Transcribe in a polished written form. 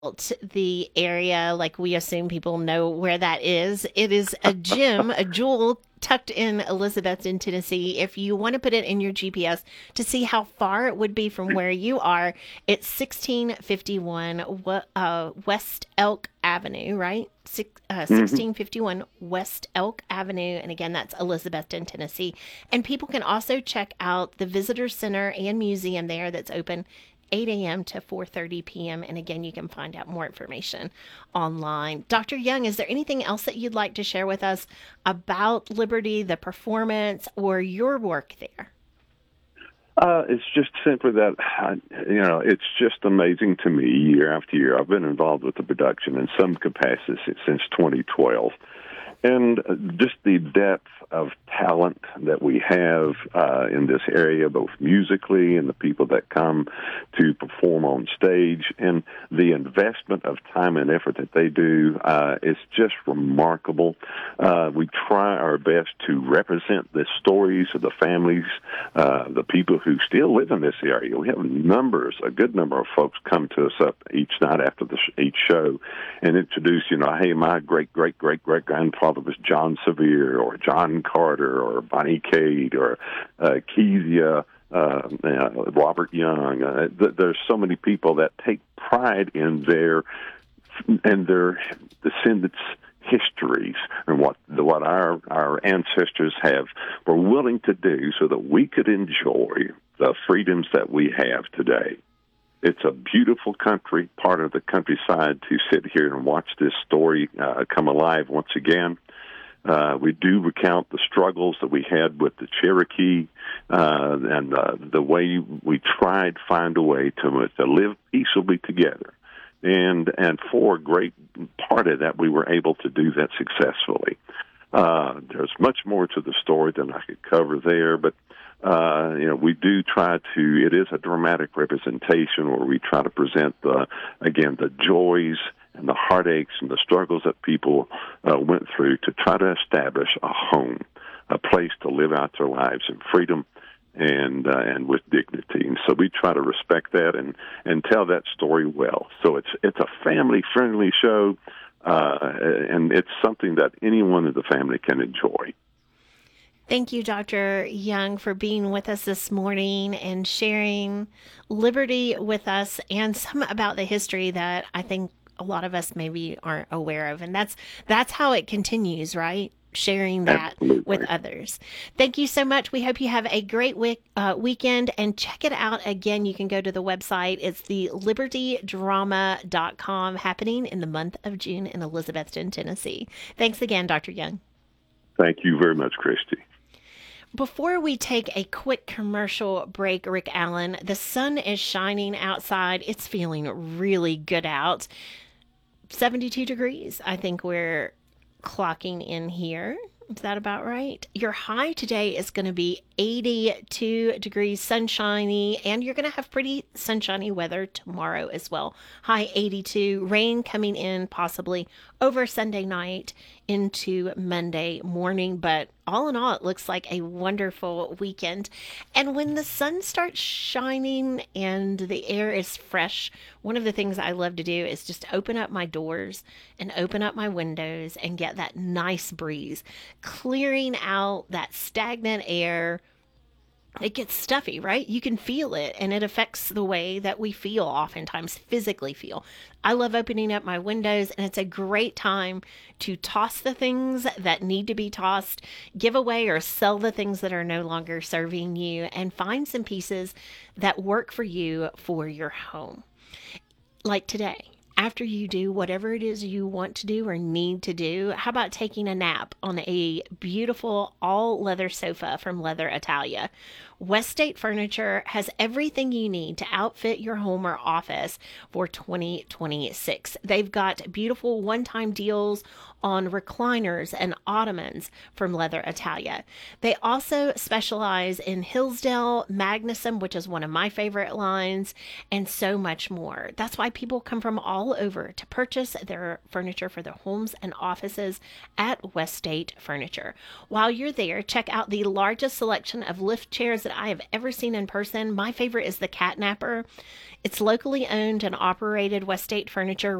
the area, like we assume people know where that is. It is a gym, a jewel tucked in Elizabethton, Tennessee. If you want to put it in your GPS to see how far it would be from where you are, it's 1651 West Elk Avenue, right? Hmm. 1651 West Elk Avenue. And again, that's Elizabethton, Tennessee. And people can also check out the visitor center and museum there that's open 8 a.m. to 4:30 p.m. And again, you can find out more information online. Dr. Young, is there anything else that you'd like to share with us about Liberty, the performance, or your work there? It's just simply that, it's just amazing to me year after year. I've been involved with the production in some capacity since 2012. And just the depth of talent that we have in this area, both musically and the people that come to perform on stage, and the investment of time and effort that they do is just remarkable. We try our best to represent the stories of the families, the people who still live in this area. We have a good number of folks come to us up each night after each show and introduce, hey, my great grandfather was John Sevier or John Carter or Bonnie Cade or Kezia, Robert Young. There's so many people that take pride in their descendants' histories and what our ancestors were willing to do so that we could enjoy the freedoms that we have today. It's a beautiful part of the countryside to sit here and watch this story come alive once again. We do recount the struggles that we had with the Cherokee and the way we tried to find a way to live peaceably together. And for a great part of that, we were able to do that successfully. There's much more to the story than I could cover there, but we do try to. It is a dramatic representation where we try to present the joys and the heartaches and the struggles that people went through to try to establish a home, a place to live out their lives in freedom and with dignity. And so we try to respect that and tell that story well. So it's a family friendly show, and it's something that anyone in the family can enjoy. Thank you, Dr. Young, for being with us this morning and sharing Liberty with us and some about the history that I think a lot of us maybe aren't aware of. And that's how it continues, right? Sharing that with Absolutely. others. Thank you so much. We hope you have a great weekend and check it out again. You can go to the website. It's the libertydrama.com, happening in the month of June in Elizabethton, Tennessee. Thanks again, Dr. Young. Thank you very much, Christy. Before we take a quick commercial break, Rick Allen, the sun is shining outside. It's feeling really good out. 72 degrees, I think we're clocking in here. Is that about right? Your high today is going to be 82 degrees, sunshiny, and you're going to have pretty sunshiny weather tomorrow as well. High 82, rain coming in possibly over Sunday night into Monday morning, but all in all, it looks like a wonderful weekend. And when the sun starts shining and the air is fresh, one of the things I love to do is just open up my doors and open up my windows and get that nice breeze, clearing out that stagnant air. It gets stuffy, right? You can feel it, and it affects the way that we feel, oftentimes physically feel. I love opening up my windows, and it's a great time to toss the things that need to be tossed, give away or sell the things that are no longer serving you, and find some pieces that work for you for your home. Like today, after you do whatever it is you want to do or need to do, how about taking a nap on a beautiful all leather sofa from Leather Italia? Westgate Furniture has everything you need to outfit your home or office for 2026. They've got beautiful one time deals on recliners and ottomans from Leather Italia. They also specialize in Hillsdale, Magnuson, which is one of my favorite lines, and so much more. That's why people come from all over to purchase their furniture for their homes and offices at Westgate Furniture. While you're there, check out the largest selection of lift chairs that that I have ever seen in person. My favorite is the Catnapper. It's locally owned and operated. West State Furniture